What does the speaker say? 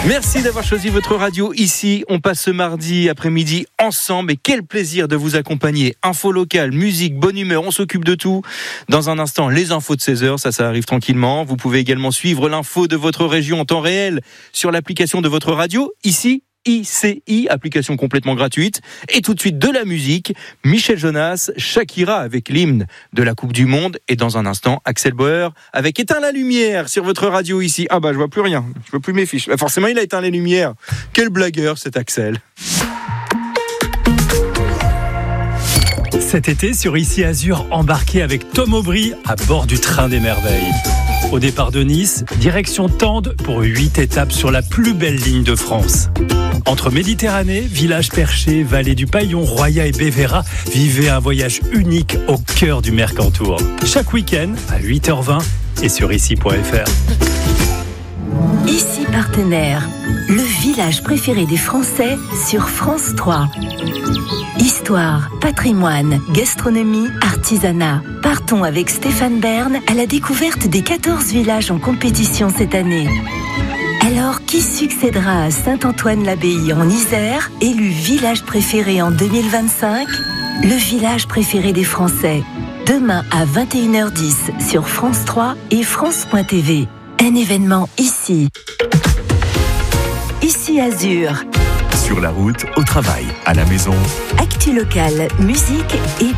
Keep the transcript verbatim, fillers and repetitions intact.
Merci d'avoir choisi votre radio ici. On passe ce mardi après-midi ensemble et quel plaisir de vous accompagner. Info locale, musique, bonne humeur, on s'occupe de tout. Dans un instant, les infos de seize heures, ça, ça arrive tranquillement. Vous pouvez également suivre l'info de votre région en temps réel sur l'application de votre radio ici. I C I, application complètement gratuite. Et tout de suite de la musique, Michel Jonas, Shakira avec l'hymne de la Coupe du Monde. Et dans un instant, Axel Bauer avec Éteins la lumière sur votre radio ici. Ah bah je vois plus rien, je vois plus mes fiches. Bah forcément il a éteint les lumières. Quel blagueur cet Axel. Cet été sur Ici Azur, embarqué avec Tom Aubry à bord du train des merveilles. Au départ de Nice, direction Tende pour huit étapes sur la plus belle ligne de France. Entre Méditerranée, village perché, vallée du Paillon, Roya et Bévéra, vivez un voyage unique au cœur du Mercantour. Chaque week-end à huit heures vingt et sur ici point f r. Ici Partenaire, le village préféré des Français sur France trois. Histoire, patrimoine, gastronomie, artisanat. Partons avec Stéphane Bern à la découverte des quatorze villages en compétition cette année. Alors, qui succédera à Saint-Antoine-l'Abbaye en Isère, élu village préféré en deux mille vingt-cinq? Le village préféré des Français. Demain à vingt et une heures dix sur France trois et France point t v. Un événement ici. Ici Azur. Sur la route, au travail, à la maison. Actu locale, musique et